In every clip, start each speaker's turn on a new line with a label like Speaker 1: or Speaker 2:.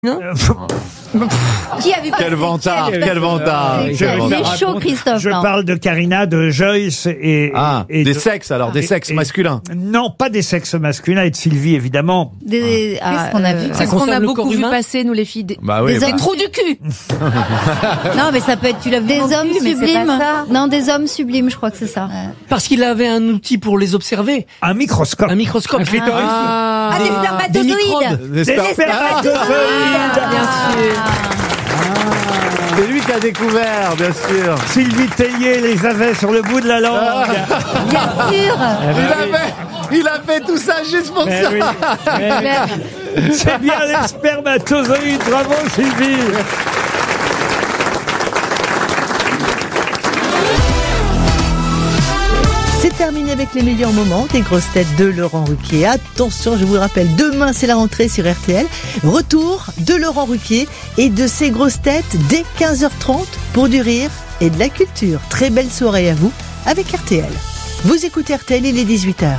Speaker 1: Qui a vu
Speaker 2: Quel vantard, quel vantard.
Speaker 1: Il est chaud, Christophe.
Speaker 3: Je parle de Karina, de Joyce et
Speaker 2: des sexes alors, des sexes masculins.
Speaker 3: Non, pas des sexes masculins et de Sylvie évidemment.
Speaker 1: Qu'est-ce qu'on a vu?
Speaker 4: Qu'est-ce qu'on a beaucoup vu passer, nous les filles? Des trous du cul.
Speaker 1: Non, mais ça peut être, tu l'as vu
Speaker 5: des hommes sublimes. Non, des hommes sublimes, je crois que c'est ça.
Speaker 6: Parce qu'il avait un outil pour les observer.
Speaker 3: Un microscope.
Speaker 6: Un microscope.
Speaker 3: Des
Speaker 1: spermatozoïdes.
Speaker 3: Des spermatozoïdes.
Speaker 4: Bien sûr.
Speaker 2: C'est lui qui a découvert, bien sûr.
Speaker 3: Sylvie Tellier les avait sur le bout de la langue.
Speaker 1: Bien sûr.
Speaker 2: Il a fait tout ça juste pour ça.
Speaker 3: Oui. C'est bien les spermatozoïdes. Bravo Sylvie.
Speaker 7: C'est terminé avec les meilleurs moments des grosses têtes de Laurent Ruquier. Attention, je vous rappelle, demain c'est la rentrée sur RTL. Retour de Laurent Ruquier et de ses grosses têtes dès 15h30 pour du rire et de la culture. Très belle soirée à vous avec RTL. Vous écoutez RTL, il est 18h.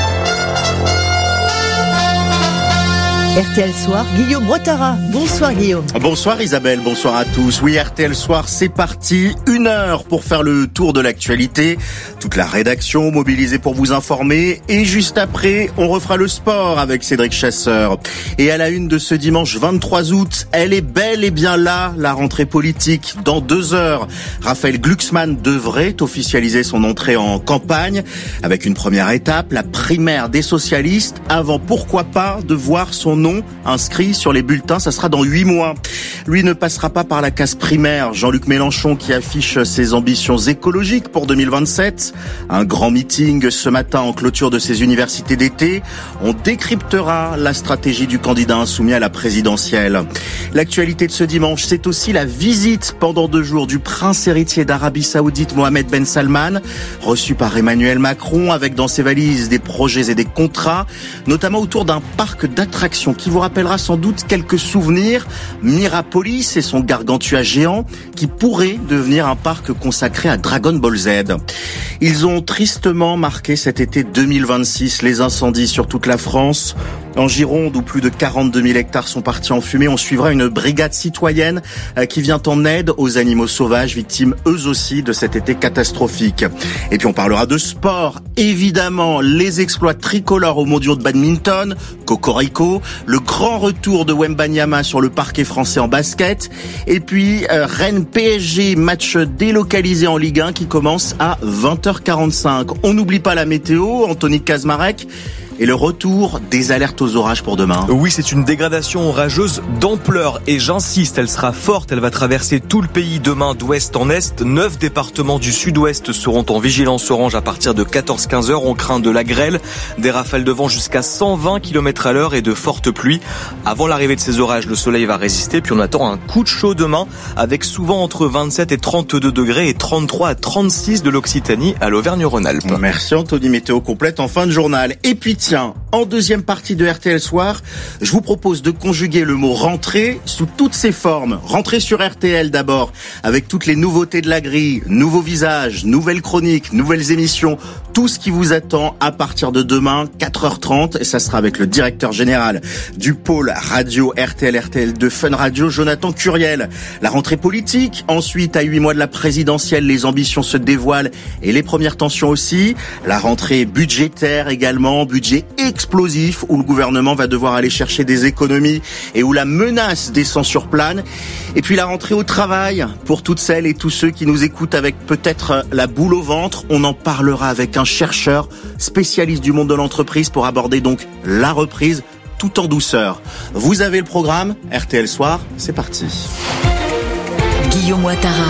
Speaker 7: RTL Soir, Guillaume Ouattara. Bonsoir Guillaume.
Speaker 8: Bonsoir Isabelle, bonsoir à tous. Oui, RTL Soir, c'est parti. 1 heure pour faire le tour de l'actualité. Toute la rédaction mobilisée pour vous informer. Et juste après, on refera le sport avec Cédric Chasseur. Et à la une de ce dimanche 23 août, elle est bel et bien là, la rentrée politique. Dans 2 heures, Raphaël Glucksmann devrait officialiser son entrée en campagne. Avec une première étape, la primaire des socialistes. Avant, pourquoi pas, de voir son nom inscrit sur les bulletins, ça sera dans 8 mois. Lui ne passera pas par la case primaire. Jean-Luc Mélenchon qui affiche ses ambitions écologiques pour 2027. Un grand meeting ce matin en clôture de ses universités d'été. On décryptera la stratégie du candidat insoumis à la présidentielle. L'actualité de ce dimanche, c'est aussi la visite pendant 2 jours du prince héritier d'Arabie Saoudite Mohamed Ben Salman, reçu par Emmanuel Macron avec dans ses valises des projets et des contrats, notamment autour d'un parc d'attractions qui vous rappellera sans doute quelques souvenirs. Mirapolis et son Gargantua géant qui pourrait devenir un parc consacré à Dragon Ball Z. Ils ont tristement marqué cet été 2026 les incendies sur toute la France. En Gironde, où plus de 42 000 hectares sont partis en fumée, on suivra une brigade citoyenne qui vient en aide aux animaux sauvages, victimes eux aussi de cet été catastrophique. Et puis on parlera de sport, évidemment, les exploits tricolores aux mondiaux de badminton, Cocorico, le grand retour de Wembanyama sur le parquet français en basket, et puis Rennes PSG, match délocalisé en Ligue 1 qui commence à 20h45. On n'oublie pas la météo, Anthony Kazmarek, et le retour des alertes aux orages pour demain.
Speaker 9: Oui, c'est une dégradation orageuse d'ampleur et j'insiste, elle sera forte, elle va traverser tout le pays demain d'ouest en est. 9 départements du sud-ouest seront en vigilance orange à partir de 14-15 heures. On craint de la grêle, des rafales de vent jusqu'à 120 km à l'heure et de fortes pluies. Avant l'arrivée de ces orages, le soleil va résister, puis on attend un coup de chaud demain avec souvent entre 27 et 32 degrés et 33 à 36 de l'Occitanie à l'Auvergne-Rhône-Alpes.
Speaker 8: Merci Anthony, météo complète en fin de journal. Et puis tiens, en deuxième partie de RTL Soir, je vous propose de conjuguer le mot rentrée sous toutes ses formes. Rentrée sur RTL d'abord, avec toutes les nouveautés de la grille, nouveaux visages, nouvelles chroniques, nouvelles émissions, tout ce qui vous attend à partir de demain, 4h30, et ça sera avec le directeur général du pôle radio RTL2 Fun Radio, Jonathan Curiel. La rentrée politique, ensuite à 8 mois de la présidentielle, les ambitions se dévoilent et les premières tensions aussi. La rentrée budgétaire également, budget explosif où le gouvernement va devoir aller chercher des économies et où la menace descend sur plane. Et puis la rentrée au travail pour toutes celles et tous ceux qui nous écoutent avec peut-être la boule au ventre. On en parlera avec un chercheur spécialiste du monde de l'entreprise pour aborder donc la reprise tout en douceur. Vous avez le programme RTL Soir, c'est parti.
Speaker 10: Guillaume Ouattara.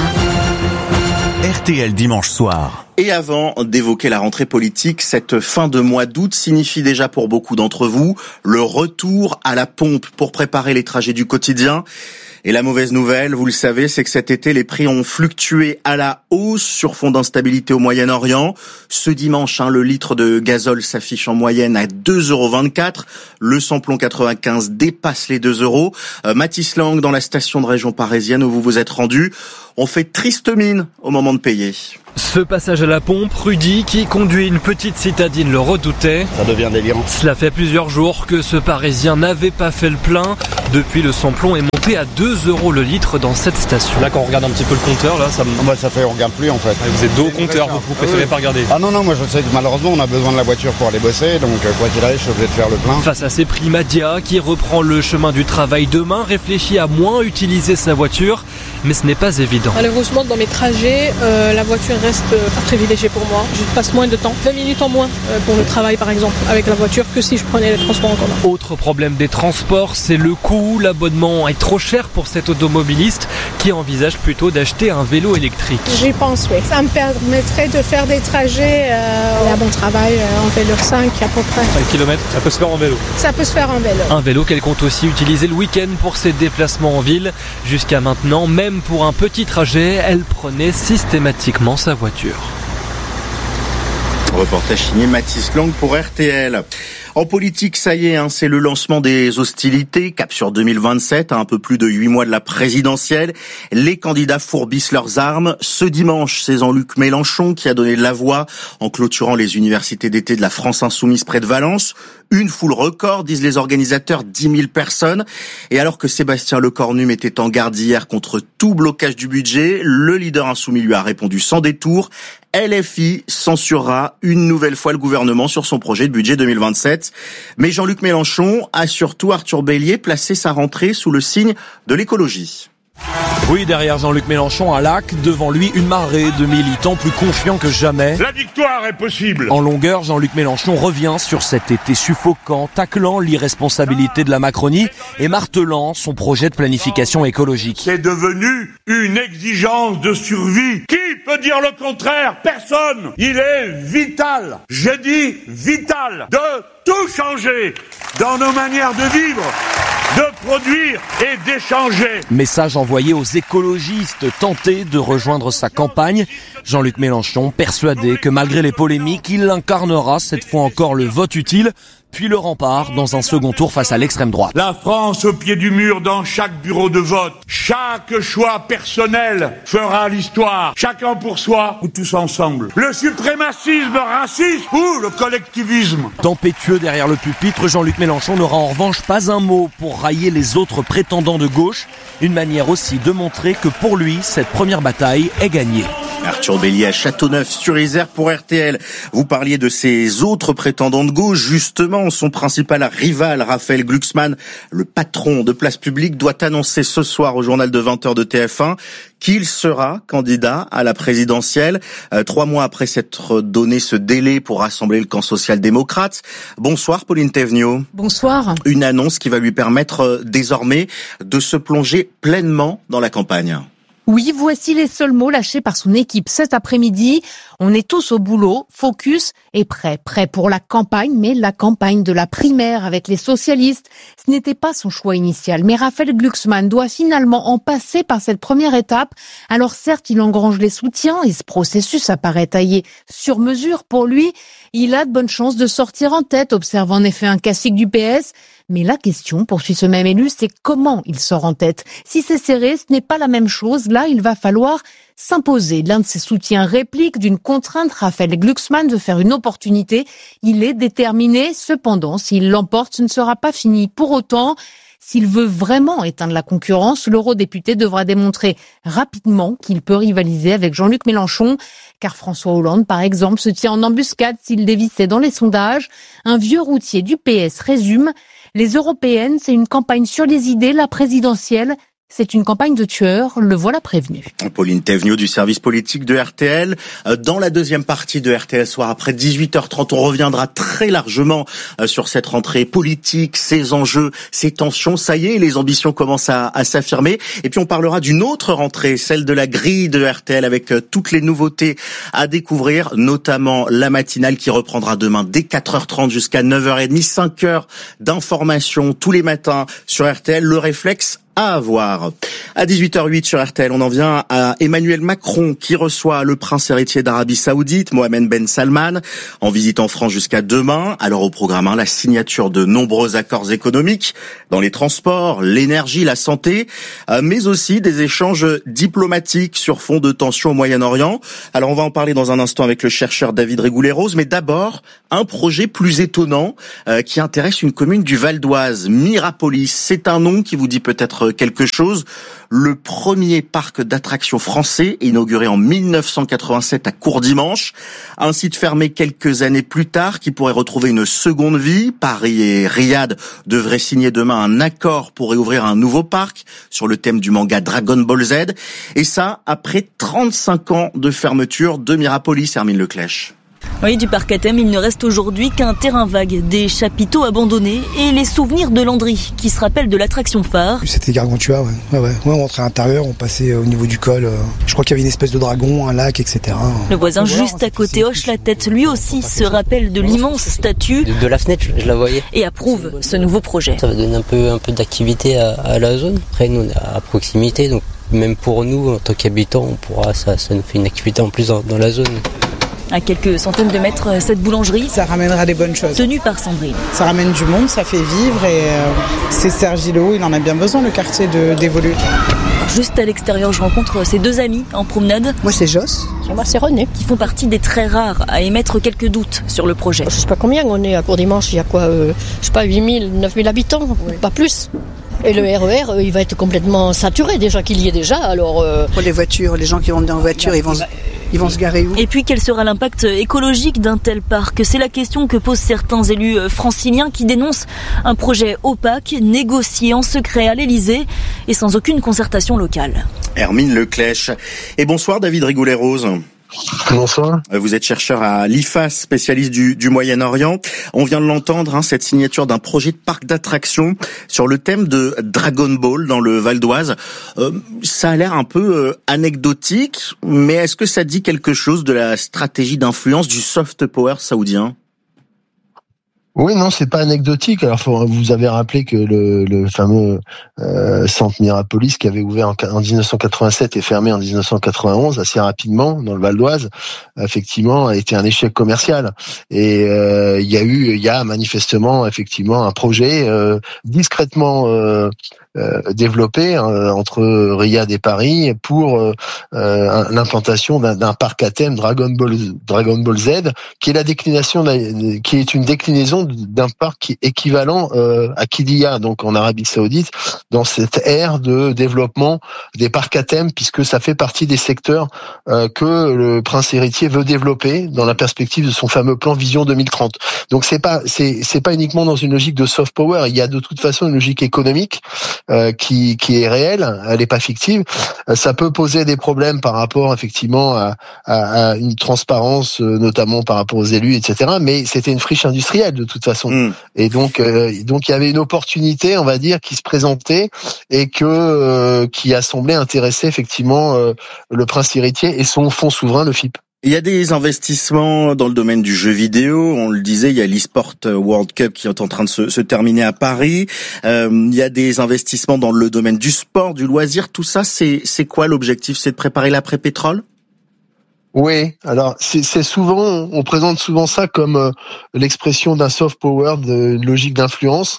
Speaker 11: RTL Dimanche Soir.
Speaker 8: Et avant d'évoquer la rentrée politique, cette fin de mois d'août signifie déjà pour beaucoup d'entre vous le retour à la pompe pour préparer les trajets du quotidien. Et la mauvaise nouvelle, vous le savez, c'est que cet été, les prix ont fluctué à la hausse sur fond d'instabilité au Moyen-Orient. Ce dimanche, le litre de gazole s'affiche en moyenne à 2,24 €. Le samplon 95 dépasse les 2 €. Mathis Lang, dans la station de région parisienne où vous vous êtes rendu, on fait triste mine au moment de payer.
Speaker 12: Ce passage à la pompe, Rudy, qui conduit une petite citadine, le redoutait.
Speaker 13: Ça devient délirant.
Speaker 12: Cela fait plusieurs jours que ce Parisien n'avait pas fait le plein. Depuis, le samplon est monté à 2 € le litre dans cette station.
Speaker 14: Là, quand on regarde un petit peu le compteur, là, ça...
Speaker 13: ça fait, on regarde plus en fait.
Speaker 14: Vous êtes dos au compteur, vous préférez pas regarder?
Speaker 13: Ah non, moi je sais que malheureusement on a besoin de la voiture pour aller bosser, donc quoi qu'il arrive, je suis obligé de faire le plein.
Speaker 12: Face à ces prix, Madia, qui reprend le chemin du travail demain, réfléchit à moins utiliser sa voiture, mais ce n'est pas évident.
Speaker 15: Malheureusement, dans mes trajets, la voiture reste pas privilégiée pour moi. Je passe moins de temps, 20 minutes en moins pour le travail par exemple, avec la voiture que si je prenais les transports en commun.
Speaker 12: Autre problème des transports, c'est le coût. L'abonnement est trop cher pour cet automobiliste qui envisage plutôt d'acheter un vélo électrique.
Speaker 15: J'y pense, oui. Ça me permettrait de faire des trajets à mon travail en vélo 5 à peu près.
Speaker 14: 5 km, ça peut se faire en vélo.
Speaker 15: Ça peut se faire en vélo.
Speaker 12: Un vélo qu'elle compte aussi utiliser le week-end pour ses déplacements en ville. Jusqu'à maintenant, même pour un petit trajet, elle prenait systématiquement sa voiture.
Speaker 8: Reportage signé Mathis Lang pour RTL. En politique, ça y est, c'est le lancement des hostilités. Cap sur 2027, à un peu plus de 8 mois de la présidentielle. Les candidats fourbissent leurs armes. Ce dimanche, c'est Jean-Luc Mélenchon qui a donné de la voix en clôturant les universités d'été de la France Insoumise près de Valence. Une foule record, disent les organisateurs, 10 000 personnes. Et alors que Sébastien Lecornu mettait en garde hier contre tout blocage du budget, le leader insoumis lui a répondu sans détour. LFI censurera une nouvelle fois le gouvernement sur son projet de budget 2027. Mais Jean-Luc Mélenchon a surtout, Arthur Bélier, placé sa rentrée sous le signe de l'écologie.
Speaker 16: Oui, derrière Jean-Luc Mélenchon, un lac, devant lui, une marée de militants plus confiants que jamais.
Speaker 17: La victoire est possible.
Speaker 16: En longueur, Jean-Luc Mélenchon revient sur cet été suffocant, taclant l'irresponsabilité de la Macronie et martelant son projet de planification écologique.
Speaker 17: C'est devenu une exigence de survie. Qui peut dire le contraire? Personne. Il est vital, je dis vital, de tout changer dans nos manières de vivre, de produire et d'échanger.
Speaker 16: Message envoyé aux écologistes tentés de rejoindre sa campagne. Jean-Luc Mélenchon persuadé que malgré les polémiques, il incarnera cette fois encore le vote utile, puis le rempart dans un second tour face à l'extrême droite.
Speaker 17: La France au pied du mur dans chaque bureau de vote. Chaque choix personnel fera l'histoire. Chacun pour soi ou tous ensemble. Le suprémacisme raciste ou le collectivisme.
Speaker 16: Tempétueux derrière le pupitre, Jean-Luc Mélenchon n'aura en revanche pas un mot pour railler les autres prétendants de gauche. Une manière aussi de montrer que pour lui, cette première bataille est gagnée.
Speaker 8: Arthur Bélier à Châteauneuf-sur-Isère pour RTL. Vous parliez de ces autres prétendants de gauche. Justement, son principal rival, Raphaël Glucksmann, le patron de Place Publique, doit annoncer ce soir au journal de 20h de TF1 qu'il sera candidat à la présidentielle. 3 mois après s'être donné ce délai pour rassembler le camp social-démocrate. Bonsoir Pauline Théveniot.
Speaker 4: Bonsoir.
Speaker 8: Une annonce qui va lui permettre désormais de se plonger pleinement dans la campagne.
Speaker 4: Oui, voici les seuls mots lâchés par son équipe cet après-midi. On est tous au boulot, focus et prêt pour la campagne, mais la campagne de la primaire avec les socialistes. Ce n'était pas son choix initial, mais Raphaël Glucksmann doit finalement en passer par cette première étape. Alors certes, il engrange les soutiens et ce processus apparaît taillé sur mesure pour lui. Il a de bonnes chances de sortir en tête, observe en effet un classique du PS. Mais la question, poursuit ce même élu, c'est comment il sort en tête. Si c'est serré, ce n'est pas la même chose. Là, il va falloir s'imposer. L'un de ses soutiens réplique d'une contrainte. Raphaël Glucksmann veut faire une opportunité. Il est déterminé. Cependant, s'il l'emporte, ce ne sera pas fini. Pour autant, s'il veut vraiment éteindre la concurrence, l'eurodéputé devra démontrer rapidement qu'il peut rivaliser avec Jean-Luc Mélenchon. Car François Hollande, par exemple, se tient en embuscade s'il dévissait dans les sondages. Un vieux routier du PS résume: les européennes, c'est une campagne sur les idées, la présidentielle, c'est une campagne de tueurs, le voilà prévenu.
Speaker 8: Pauline Théveniot du service politique de RTL. Dans la deuxième partie de RTL Soir, après 18h30, on reviendra très largement sur cette rentrée politique, ses enjeux, ses tensions. Ça y est, les ambitions commencent à s'affirmer. Et puis on parlera d'une autre rentrée, celle de la grille de RTL, avec toutes les nouveautés à découvrir, notamment la matinale qui reprendra demain dès 4h30 jusqu'à 9h30, 5 heures d'information tous les matins sur RTL. Le réflexe à avoir. À 18h08 sur RTL, on en vient à Emmanuel Macron qui reçoit le prince héritier d'Arabie Saoudite, Mohammed Ben Salman, en visite en France jusqu'à demain. Alors au programme, la signature de nombreux accords économiques dans les transports, l'énergie, la santé, mais aussi des échanges diplomatiques sur fond de tensions au Moyen-Orient. Alors on va en parler dans un instant avec le chercheur David Rigoulet-Rose, mais d'abord un projet plus étonnant qui intéresse une commune du Val d'Oise, Mirapolis. C'est un nom qui vous dit peut-être quelque chose. Le premier parc d'attractions français, inauguré en 1987 à Courdimanche, un site fermé quelques années plus tard qui pourrait retrouver une seconde vie. Paris et Riyad devraient signer demain un accord pour réouvrir un nouveau parc sur le thème du manga Dragon Ball Z. Et ça, après 35 ans de fermeture de Mirapolis, Hermine Leclèche.
Speaker 18: Oui, du parc à thème, il ne reste aujourd'hui qu'un terrain vague, des chapiteaux abandonnés et les souvenirs de Landry, qui se rappelle de l'attraction phare.
Speaker 19: C'était Gargantua, ouais. On rentrait à l'intérieur, on passait au niveau du col. Je crois qu'il y avait une espèce de dragon, un lac, etc.
Speaker 18: Le voisin juste à côté hoche la tête. Lui aussi se rappelle de l'immense statue.
Speaker 20: De la fenêtre, je la voyais.
Speaker 18: Et approuve ce nouveau projet.
Speaker 20: Ça va donner un peu d'activité à la zone. Après, nous, on est à proximité, donc même pour nous, en tant qu'habitants, ça nous fait une activité en plus dans la zone.
Speaker 18: À quelques centaines de mètres, cette boulangerie.
Speaker 21: Ça ramènera des bonnes choses.
Speaker 18: Tenue par Sandrine.
Speaker 21: Ça ramène du monde, ça fait vivre et c'est Cergy-le-Haut, il en a bien besoin, le quartier d'évoluer.
Speaker 18: Juste à l'extérieur, je rencontre ces deux amis en promenade.
Speaker 21: Moi, c'est Joss.
Speaker 18: Moi, c'est René. Qui font partie des très rares à émettre quelques doutes sur le projet.
Speaker 22: Je sais pas combien on est à Courdimanche, il y a quoi, 8 000, 9 000 habitants, pas plus. Et le RER, il va être complètement saturé déjà qu'il y est déjà. Alors
Speaker 21: pour les voitures, les gens qui vont en voiture, ils vont se garer où ?
Speaker 18: Et puis quel sera l'impact écologique d'un tel parc ? C'est la question que posent certains élus franciliens qui dénoncent un projet opaque, négocié en secret à l'Elysée et sans aucune concertation locale.
Speaker 8: Hermine Leclèche. Et bonsoir David Rigoulet-Rose.
Speaker 23: Bonsoir.
Speaker 8: Vous êtes chercheur à l'IFAS, spécialiste du Moyen-Orient. On vient de l'entendre, cette signature d'un projet de parc d'attractions sur le thème de Dragon Ball dans le Val d'Oise. Ça a l'air un peu anecdotique, mais est-ce que ça dit quelque chose de la stratégie d'influence du soft power saoudien ?
Speaker 23: Oui, non, c'est pas anecdotique. Alors, vous avez rappelé que le fameux centre Mirapolis, qui avait ouvert en 1987 et fermé en 1991, assez rapidement dans le Val d'Oise, effectivement, a été un échec commercial. Et il y a manifestement effectivement un projet discrètement développé entre Riyad et Paris pour l'implantation d'un parc à thème Dragon Ball Z, qui est la déclination, qui est une déclinaison d'un parc qui est équivalent à Qiddiya, donc en Arabie Saoudite, dans cette ère de développement des parcs à thème, puisque ça fait partie des secteurs que le prince héritier veut développer dans la perspective de son fameux plan Vision 2030. Donc c'est pas uniquement dans une logique de soft power, il y a de toute façon une logique économique qui est réelle, elle n'est pas fictive. Ça peut poser des problèmes par rapport effectivement à une transparence, notamment par rapport aux élus, etc. Mais c'était une friche industrielle de toute façon. Et donc il y avait une opportunité, on va dire, qui se présentait et qui a semblé intéresser effectivement le prince héritier et son fonds souverain, le FIP.
Speaker 8: Il y a des investissements dans le domaine du jeu vidéo. On le disait, il y a l'eSport World Cup qui est en train de se terminer à Paris. Il y a des investissements dans le domaine du sport, du loisir. Tout ça, c'est quoi l'objectif ? C'est de préparer l'après-pétrole ?
Speaker 23: Oui, alors c'est souvent, on présente souvent ça comme l'expression d'un soft power, de logique d'influence.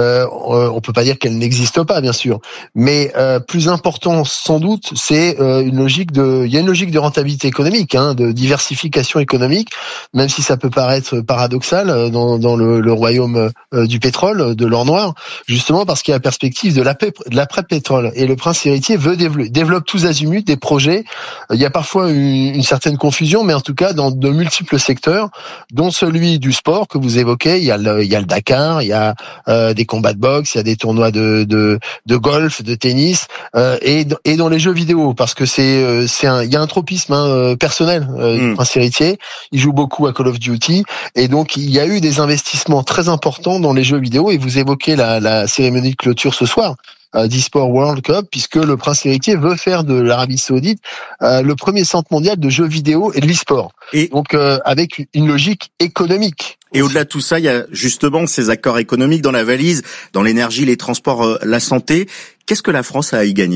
Speaker 23: On peut pas dire qu'elle n'existe pas, bien sûr, mais plus important sans doute, c'est il y a une logique de rentabilité économique, de diversification économique, même si ça peut paraître paradoxal dans le royaume du pétrole, de l'or noir, justement parce qu'il y a la perspective de l'après-pétrole. Et le prince héritier développe tous azimuts des projets. Il y a parfois une certaine confusion, mais en tout cas dans de multiples secteurs, dont celui du sport que vous évoquez. Il y a le Dakar, il y a des combats de boxe, il y a des tournois de golf, de tennis, et dans les jeux vidéo, parce que il y a un tropisme personnel du prince héritier. Il joue beaucoup à Call of Duty, et donc il y a eu des investissements très importants dans les jeux vidéo. Et vous évoquez la cérémonie de clôture ce soir. d'eSport World Cup, puisque le prince héritier veut faire de l'Arabie Saoudite le premier centre mondial de jeux vidéo et de l'eSport. Et donc avec une logique économique.
Speaker 8: Et au-delà de tout ça, il y a justement ces accords économiques dans la valise, dans l'énergie, les transports, la santé. Qu'est-ce que la France a à y gagner ?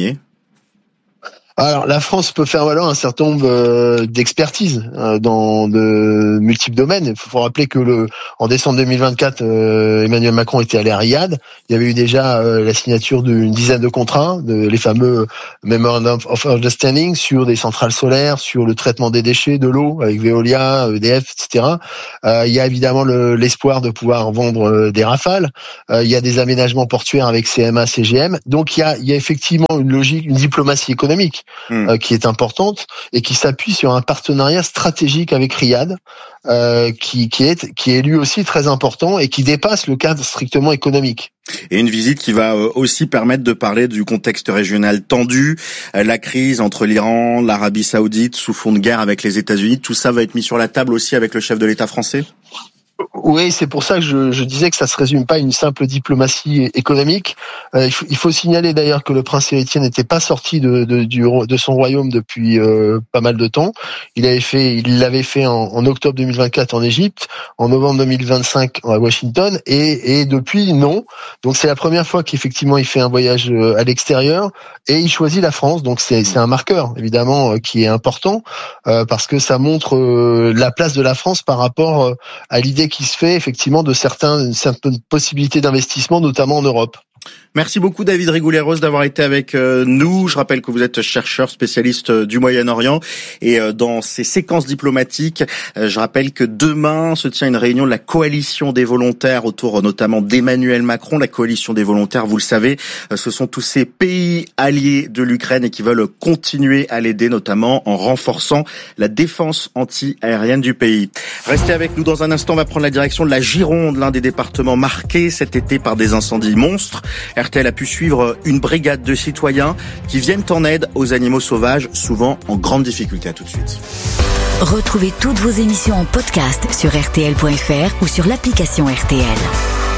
Speaker 23: Alors, la France peut faire valoir un certain nombre d'expertises dans de multiples domaines. Il faut rappeler que en décembre 2024, Emmanuel Macron était allé à Riyad. Il y avait eu déjà la signature d'une dizaine de contrats, les fameux Memorandum of Understanding sur des centrales solaires, sur le traitement des déchets, de l'eau avec Veolia, EDF, etc. Il y a évidemment l'espoir de pouvoir vendre des Rafales. Il y a des aménagements portuaires avec CMA, CGM. Donc, il y a effectivement une logique, une diplomatie économique qui est importante et qui s'appuie sur un partenariat stratégique avec Riyad, qui est lui aussi très important et qui dépasse le cadre strictement économique.
Speaker 8: Et une visite qui va aussi permettre de parler du contexte régional tendu, la crise entre l'Iran, l'Arabie Saoudite, sous fond de guerre avec les États-Unis. Tout ça va être mis sur la table aussi avec le chef de l'État français ?
Speaker 23: Oui, c'est pour ça que je disais que ça se résume pas à une simple diplomatie économique. Il faut signaler d'ailleurs que le prince héritier n'était pas sorti de son royaume depuis pas mal de temps. Il l'avait fait en octobre 2024 en Égypte, en novembre 2025 à Washington, et depuis non. Donc c'est la première fois qu'effectivement il fait un voyage à l'extérieur et il choisit la France. Donc c'est un marqueur évidemment qui est important parce que ça montre la place de la France par rapport à l'idée qui se fait effectivement de certaines possibilités d'investissement, notamment en Europe.
Speaker 8: Merci beaucoup David Rigoulet-Rose d'avoir été avec nous. Je rappelle que vous êtes chercheur spécialiste du Moyen-Orient et dans ces séquences diplomatiques, je rappelle que demain se tient une réunion de la coalition des volontaires autour notamment d'Emmanuel Macron. La coalition des volontaires, vous le savez, ce sont tous ces pays alliés de l'Ukraine et qui veulent continuer à l'aider, notamment en renforçant la défense anti-aérienne du pays. Restez avec nous dans un instant, on va prendre la direction de la Gironde, l'un des départements marqués cet été par des incendies monstres. RTL a pu suivre une brigade de citoyens qui viennent en aide aux animaux sauvages, souvent en grande difficulté. À tout de suite.
Speaker 10: Retrouvez toutes vos émissions en podcast sur rtl.fr ou sur l'application RTL.